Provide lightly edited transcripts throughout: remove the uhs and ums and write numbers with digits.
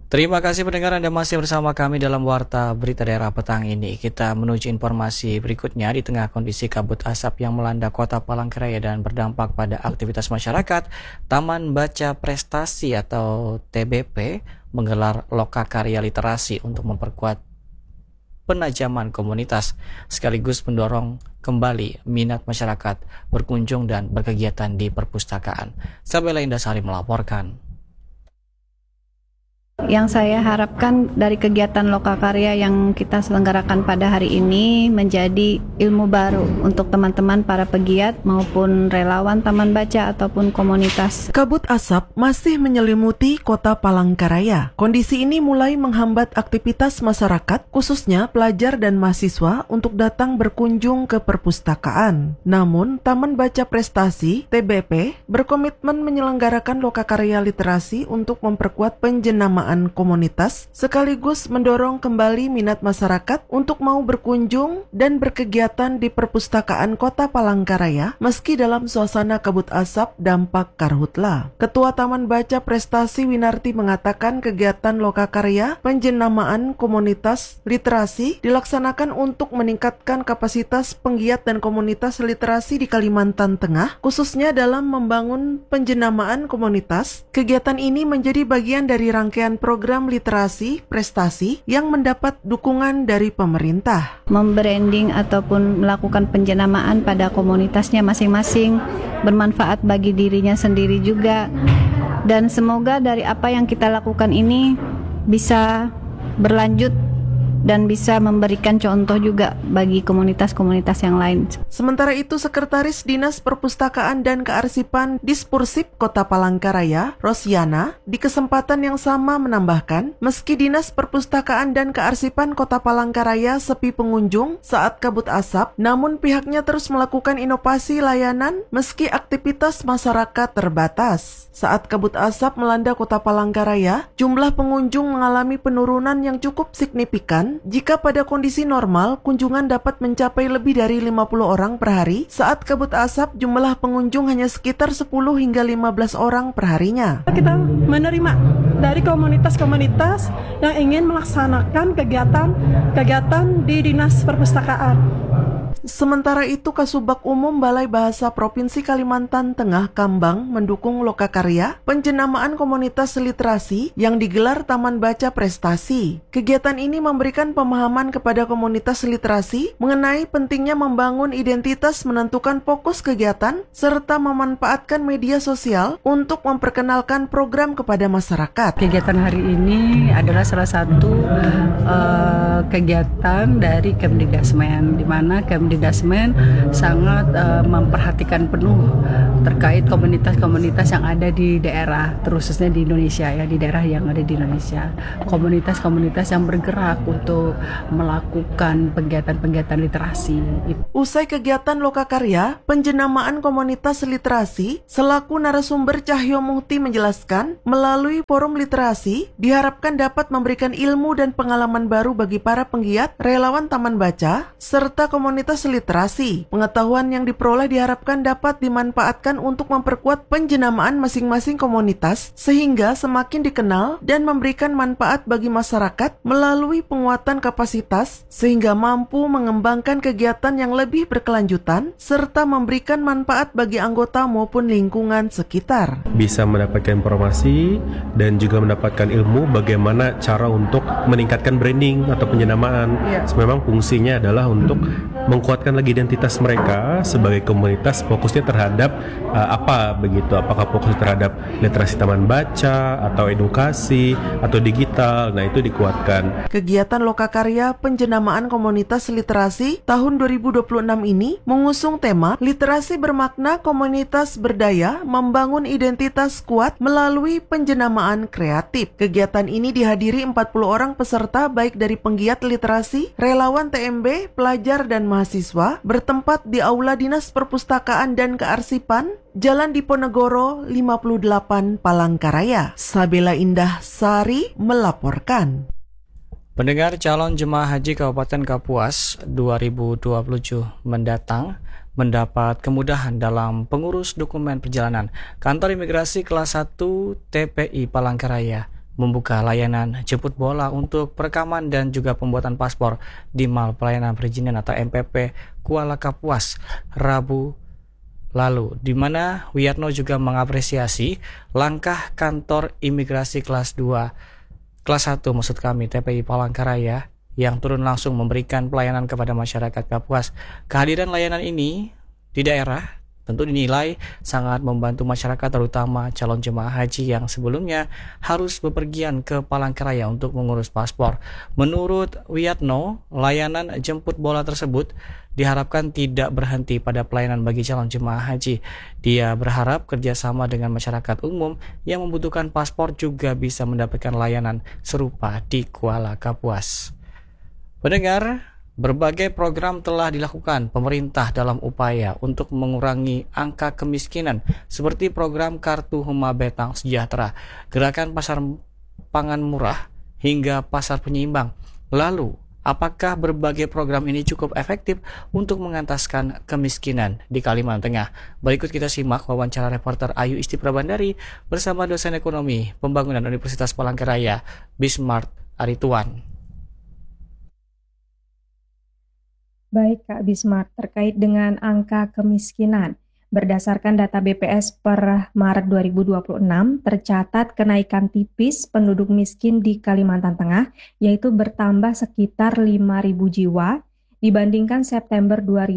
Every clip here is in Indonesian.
Terima kasih pendengar, Anda masih bersama kami dalam Warta Berita Daerah petang ini. Kita menuju informasi berikutnya. Di tengah kondisi kabut asap yang melanda kota Palangkaraya dan berdampak pada aktivitas masyarakat, Taman Baca Prestasi atau TBP menggelar lokakarya literasi untuk memperkuat penajaman komunitas sekaligus mendorong kembali minat masyarakat berkunjung dan berkegiatan di perpustakaan. Sabela Indasari melaporkan. Yang saya harapkan dari kegiatan lokakarya yang kita selenggarakan pada hari ini menjadi ilmu baru untuk teman-teman para pegiat maupun relawan taman baca ataupun komunitas. Kabut asap masih menyelimuti kota Palangkaraya. Kondisi ini mulai menghambat aktivitas masyarakat, khususnya pelajar dan mahasiswa untuk datang berkunjung ke perpustakaan. Namun, Taman Baca Prestasi (TBP) berkomitmen menyelenggarakan lokakarya literasi untuk memperkuat penjenamaan komunitas sekaligus mendorong kembali minat masyarakat untuk mau berkunjung dan berkegiatan di perpustakaan kota Palangkaraya meski dalam suasana kabut asap dampak karhutla. Ketua Taman Baca Prestasi Winarti mengatakan kegiatan lokakarya penjenamaan komunitas literasi dilaksanakan untuk meningkatkan kapasitas penggiat dan komunitas literasi di Kalimantan Tengah, khususnya dalam membangun penjenamaan komunitas. Kegiatan ini menjadi bagian dari rangkaian program literasi prestasi yang mendapat dukungan dari pemerintah. Membranding ataupun melakukan penjenamaan pada komunitasnya masing-masing bermanfaat bagi dirinya sendiri juga, dan semoga dari apa yang kita lakukan ini bisa berlanjut dan bisa memberikan contoh juga bagi komunitas-komunitas yang lain. Sementara itu, Sekretaris Dinas Perpustakaan dan Kearsipan Dispursip Kota Palangkaraya, Rosiana, di kesempatan yang sama menambahkan, meski Dinas Perpustakaan dan Kearsipan Kota Palangkaraya sepi pengunjung saat kabut asap, namun pihaknya terus melakukan inovasi layanan meski aktivitas masyarakat terbatas. Saat kabut asap melanda Kota Palangkaraya, jumlah pengunjung mengalami penurunan yang cukup signifikan. Jika pada kondisi normal, kunjungan dapat mencapai lebih dari 50 orang per hari, saat kabut asap jumlah pengunjung hanya sekitar 10 hingga 15 orang per harinya. Kita menerima dari komunitas-komunitas yang ingin melaksanakan kegiatan di Dinas Perpustakaan. Sementara itu, Kasubag Umum Balai Bahasa Provinsi Kalimantan Tengah Kambang mendukung lokakarya penjenamaan komunitas literasi yang digelar Taman Baca Prestasi. Kegiatan ini memberikan pemahaman kepada komunitas literasi mengenai pentingnya membangun identitas, menentukan fokus kegiatan, serta memanfaatkan media sosial untuk memperkenalkan program kepada masyarakat. Kegiatan hari ini adalah salah satu kegiatan dari Kemdikdasmen, di mana Kemdikdasmen sangat memperhatikan penuh terkait komunitas-komunitas yang ada di daerah, terusnya di Indonesia ya, di daerah yang ada di Indonesia. Komunitas-komunitas yang bergerak untuk melakukan kegiatan-kegiatan literasi. Usai kegiatan lokakarya penjenamaan komunitas literasi, selaku narasumber Cahyo Muhti menjelaskan, melalui forum literasi diharapkan dapat memberikan ilmu dan pengalaman baru bagi para penggiat, relawan taman baca, serta komunitas literasi. Pengetahuan yang diperoleh diharapkan dapat dimanfaatkan untuk memperkuat penjenamaan masing-masing komunitas sehingga semakin dikenal dan memberikan manfaat bagi masyarakat melalui penguatan kapasitas sehingga mampu mengembangkan kegiatan yang lebih berkelanjutan serta memberikan manfaat bagi anggota maupun lingkungan sekitar. Bisa mendapatkan informasi dan juga mendapatkan ilmu bagaimana cara untuk meningkatkan branding atau penjenamaan. Memang fungsinya adalah untuk menguatkan lagi identitas mereka sebagai komunitas, fokusnya terhadap apa begitu, apakah fokus terhadap literasi taman baca atau edukasi atau digital. Nah, itu dikuatkan. Kegiatan lokakarya penjenamaan komunitas literasi tahun 2026 ini mengusung tema literasi bermakna, komunitas berdaya, membangun identitas kuat melalui penjenamaan kreatif. Kegiatan ini dihadiri 40 orang peserta baik dari penggiat literasi, relawan TMB, pelajar dan mahasiswa, bertempat di Aula Dinas Perpustakaan dan Kearsipan, Jalan Diponegoro 58 Palangkaraya. Sabela Indah Sari melaporkan. Pendengar, calon jemaah haji Kabupaten Kapuas 2027 mendatang mendapat kemudahan dalam pengurus dokumen perjalanan. Kantor Imigrasi Kelas 1 TPI Palangkaraya membuka layanan jemput bola untuk perekaman dan juga pembuatan paspor di Mal Pelayanan Perizinan atau MPP Kuala Kapuas Rabu lalu, di mana Wiyatno juga mengapresiasi langkah kantor imigrasi kelas 1 TPI Palangkaraya yang turun langsung memberikan pelayanan kepada masyarakat Kapuas. Kehadiran layanan ini di daerah tentu dinilai sangat membantu masyarakat, terutama calon jemaah haji yang sebelumnya harus bepergian ke Palangkaraya untuk mengurus paspor. Menurut Wiyatno, layanan jemput bola tersebut diharapkan tidak berhenti pada pelayanan bagi calon jemaah haji. Dia berharap kerjasama dengan masyarakat umum yang membutuhkan paspor juga bisa mendapatkan layanan serupa di Kuala Kapuas. Pendengar, berbagai program telah dilakukan pemerintah dalam upaya untuk mengurangi angka kemiskinan, seperti program Kartu Huma Betang Sejahtera, gerakan pasar pangan murah, hingga pasar penyeimbang. Lalu, apakah berbagai program ini cukup efektif untuk mengentaskan kemiskinan di Kalimantan Tengah? Berikut kita simak wawancara reporter Ayu Istiprabandari bersama dosen ekonomi pembangunan Universitas Palangkaraya, Bismart Arituan. Baik Kak Bismart, terkait dengan angka kemiskinan, berdasarkan data BPS per Maret 2026, tercatat kenaikan tipis penduduk miskin di Kalimantan Tengah, yaitu bertambah sekitar 5.000 jiwa dibandingkan September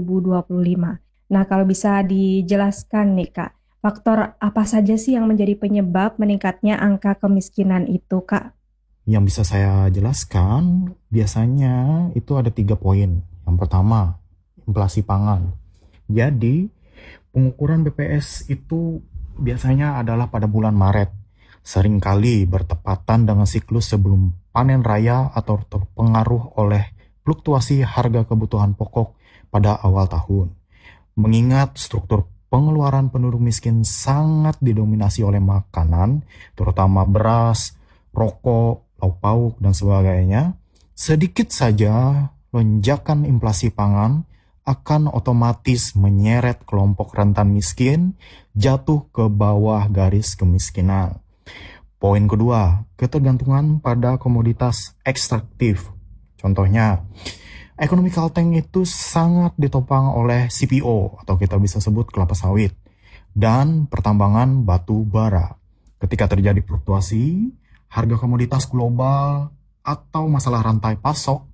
2025. Nah, kalau bisa dijelaskan nih Kak, faktor apa saja sih yang menjadi penyebab meningkatnya angka kemiskinan itu Kak? Yang bisa saya jelaskan, biasanya itu ada 3 poin. Yang pertama, inflasi pangan. Jadi, pengukuran BPS itu biasanya adalah pada bulan Maret. Seringkali bertepatan dengan siklus sebelum panen raya atau terpengaruh oleh fluktuasi harga kebutuhan pokok pada awal tahun. Mengingat struktur pengeluaran penduduk miskin sangat didominasi oleh makanan, terutama beras, rokok, lauk pauk, dan sebagainya, sedikit saja lonjakan inflasi pangan akan otomatis menyeret kelompok rentan miskin jatuh ke bawah garis kemiskinan. Poin kedua, ketergantungan pada komoditas ekstraktif. Contohnya, ekonomi Kalteng itu sangat ditopang oleh CPO atau kita bisa sebut kelapa sawit dan pertambangan batu bara. Ketika terjadi fluktuasi harga komoditas global atau masalah rantai pasok,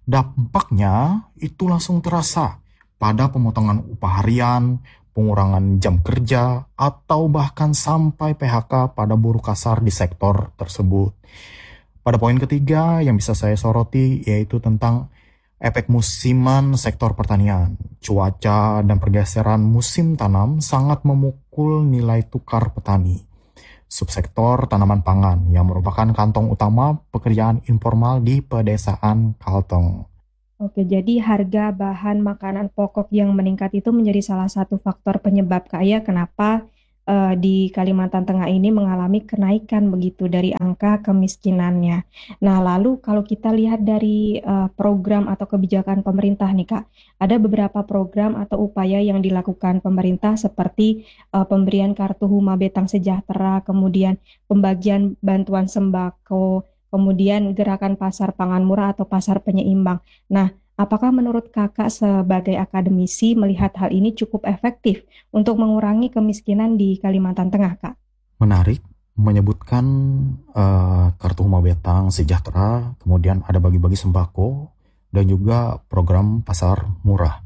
dampaknya itu langsung terasa pada pemotongan upah harian, pengurangan jam kerja, atau bahkan sampai PHK pada buruh kasar di sektor tersebut. Pada poin ketiga yang bisa saya soroti yaitu tentang efek musiman sektor pertanian. Cuaca dan pergeseran musim tanam sangat memukul nilai tukar petani. Subsektor tanaman pangan yang merupakan kantong utama pekerjaan informal di pedesaan Kalteng. Oke, jadi harga bahan makanan pokok yang meningkat itu menjadi salah satu faktor penyebab Kak ya kenapa di Kalimantan Tengah ini mengalami kenaikan begitu dari angka kemiskinannya. Nah, lalu kalau kita lihat dari program atau kebijakan pemerintah nih Kak, ada beberapa program atau upaya yang dilakukan pemerintah seperti pemberian kartu Huma Betang Sejahtera, kemudian pembagian bantuan sembako, kemudian gerakan pasar pangan murah atau pasar penyeimbang. Nah, apakah menurut Kakak sebagai akademisi melihat hal ini cukup efektif untuk mengurangi kemiskinan di Kalimantan Tengah, Kak? Menarik menyebutkan kartu Huma Betang Sejahtera, kemudian ada bagi-bagi sembako, dan juga program pasar murah.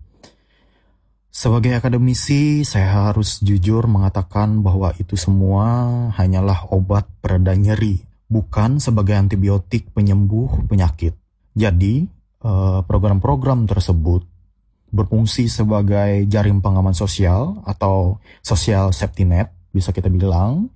Sebagai akademisi, saya harus jujur mengatakan bahwa itu semua hanyalah obat pereda nyeri, bukan sebagai antibiotik penyembuh penyakit. Jadi, program-program tersebut berfungsi sebagai jaring pengaman sosial atau social safety net, bisa kita bilang,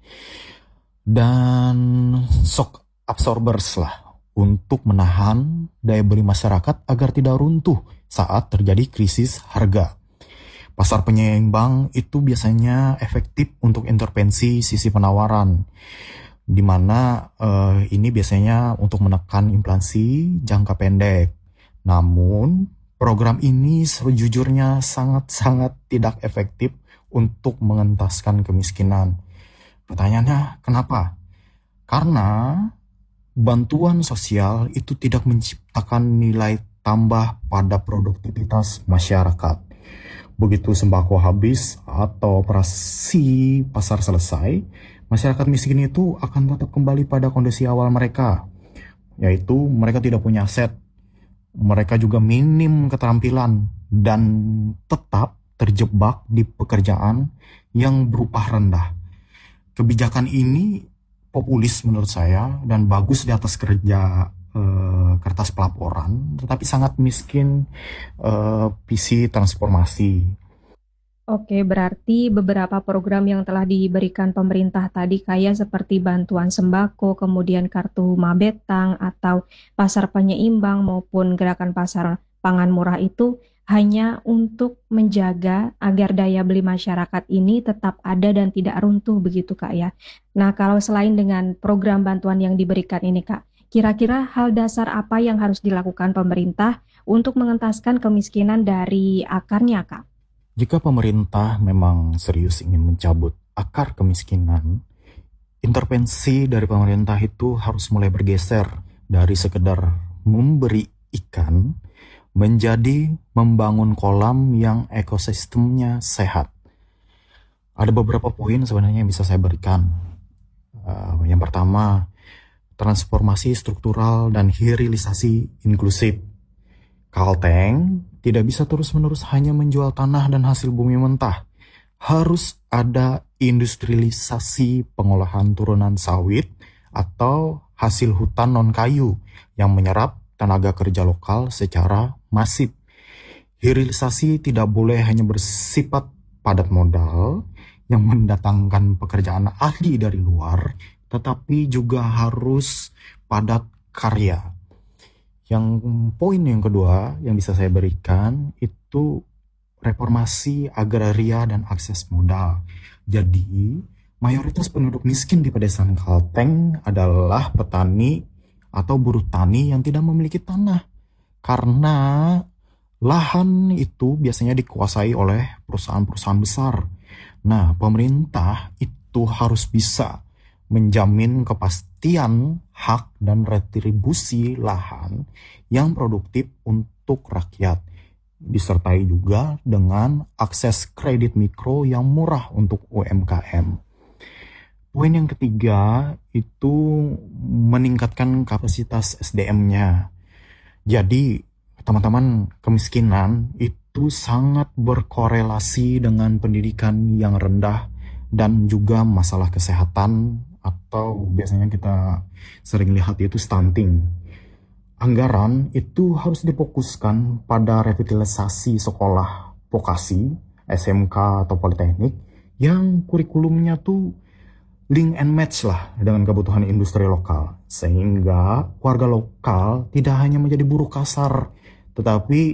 dan shock absorbers lah untuk menahan daya beli masyarakat agar tidak runtuh saat terjadi krisis harga. Pasar penyeimbang itu biasanya efektif untuk intervensi sisi penawaran, di mana ini biasanya untuk menekan inflasi jangka pendek. Namun, program ini sejujurnya sangat-sangat tidak efektif untuk mengentaskan kemiskinan. Pertanyaannya, kenapa? Karena bantuan sosial itu tidak menciptakan nilai tambah pada produktivitas masyarakat. Begitu sembako habis atau operasi pasar selesai, masyarakat miskin itu akan tetap kembali pada kondisi awal mereka, yaitu mereka tidak punya aset, mereka juga minim keterampilan, dan tetap terjebak di pekerjaan yang berupa rendah. Kebijakan ini populis menurut saya dan bagus di atas kertas pelaporan, tetapi sangat miskin visi transformasi. Oke, berarti beberapa program yang telah diberikan pemerintah tadi kayak seperti bantuan sembako, kemudian kartu Mabetang atau pasar penyeimbang maupun gerakan pasar pangan murah itu hanya untuk menjaga agar daya beli masyarakat ini tetap ada dan tidak runtuh begitu Kak ya. Nah, kalau selain dengan program bantuan yang diberikan ini Kak, kira-kira hal dasar apa yang harus dilakukan pemerintah untuk mengentaskan kemiskinan dari akarnya Kak? Jika pemerintah memang serius ingin mencabut akar kemiskinan, intervensi dari pemerintah itu harus mulai bergeser dari sekedar memberi ikan menjadi membangun kolam yang ekosistemnya sehat. Ada beberapa poin sebenarnya yang bisa saya berikan. Yang pertama, transformasi struktural dan hilirisasi inklusif. Kalteng tidak bisa terus-menerus hanya menjual tanah dan hasil bumi mentah. Harus ada industrialisasi pengolahan turunan sawit atau hasil hutan non-kayu yang menyerap tenaga kerja lokal secara masif. Hilirisasi tidak boleh hanya bersifat padat modal yang mendatangkan pekerjaan ahli dari luar, tetapi juga harus padat karya. Yang poin yang kedua yang bisa saya berikan itu reformasi agraria dan akses modal. Jadi, mayoritas penduduk miskin di pedesaan Kalteng adalah petani atau buruh tani yang tidak memiliki tanah. Karena lahan itu biasanya dikuasai oleh perusahaan-perusahaan besar. Nah, pemerintah itu harus bisa menjamin kepastian hak dan retribusi lahan yang produktif untuk rakyat, disertai juga dengan akses kredit mikro yang murah untuk UMKM. Poin yang ketiga itu meningkatkan kapasitas SDM-nya. Jadi, teman-teman, kemiskinan itu sangat berkorelasi dengan pendidikan yang rendah dan juga masalah kesehatan atau biasanya kita sering lihat itu stunting. Anggaran itu harus difokuskan pada revitalisasi sekolah vokasi, SMK atau politeknik yang kurikulumnya tuh link and match lah dengan kebutuhan industri lokal. Sehingga warga lokal tidak hanya menjadi buruh kasar, tetapi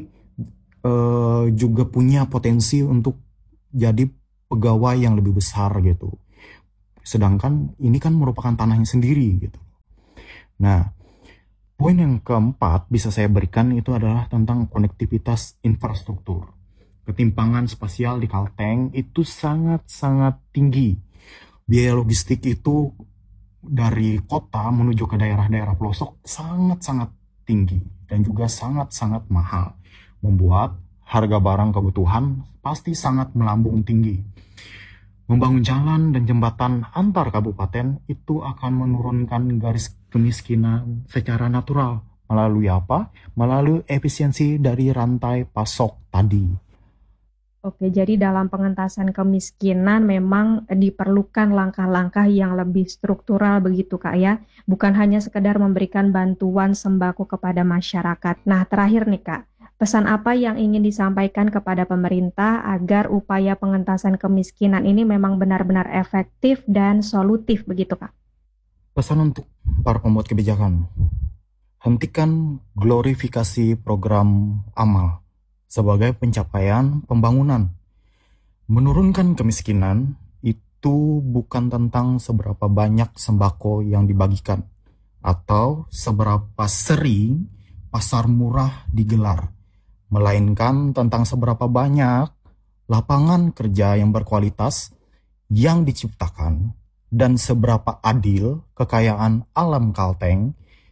juga punya potensi untuk jadi pegawai yang lebih besar gitu. Sedangkan ini kan merupakan tanahnya sendiri gitu. Nah, poin yang keempat bisa saya berikan itu adalah tentang konektivitas infrastruktur. Ketimpangan spasial di Kalteng itu sangat-sangat tinggi. Biaya logistik itu dari kota menuju ke daerah-daerah pelosok sangat-sangat tinggi dan juga sangat-sangat mahal. Membuat harga barang kebutuhan pasti sangat melambung tinggi. Membangun jalan dan jembatan antar kabupaten itu akan menurunkan garis kemiskinan secara natural. Melalui apa? Melalui efisiensi dari rantai pasok tadi. Oke, jadi dalam pengentasan kemiskinan memang diperlukan langkah-langkah yang lebih struktural begitu Kak ya, bukan hanya sekedar memberikan bantuan sembako kepada masyarakat. Nah, terakhir nih Kak, pesan apa yang ingin disampaikan kepada pemerintah agar upaya pengentasan kemiskinan ini memang benar-benar efektif dan solutif begitu Kak? Pesan untuk para pembuat kebijakan, hentikan glorifikasi program amal sebagai pencapaian pembangunan. Menurunkan kemiskinan itu bukan tentang seberapa banyak sembako yang dibagikan atau seberapa sering pasar murah digelar, melainkan tentang seberapa banyak lapangan kerja yang berkualitas yang diciptakan dan seberapa adil kekayaan alam Kalteng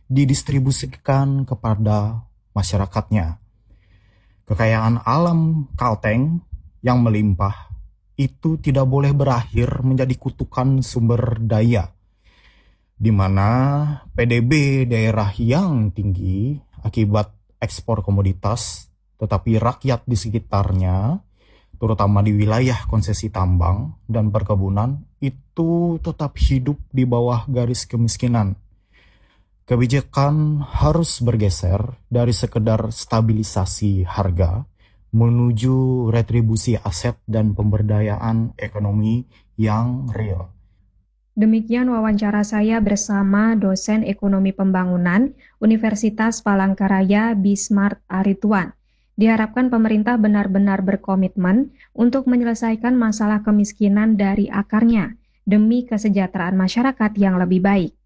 didistribusikan kepada masyarakatnya. Kekayaan alam Kalteng yang melimpah itu tidak boleh berakhir menjadi kutukan sumber daya, di mana PDB daerah yang tinggi akibat ekspor komoditas, tetapi rakyat di sekitarnya, terutama di wilayah konsesi tambang dan perkebunan, itu tetap hidup di bawah garis kemiskinan. Kebijakan harus bergeser dari sekedar stabilisasi harga menuju retribusi aset dan pemberdayaan ekonomi yang real. Demikian wawancara saya bersama dosen ekonomi pembangunan Universitas Palangkaraya Bismart Aritwan. Diharapkan pemerintah benar-benar berkomitmen untuk menyelesaikan masalah kemiskinan dari akarnya demi kesejahteraan masyarakat yang lebih baik.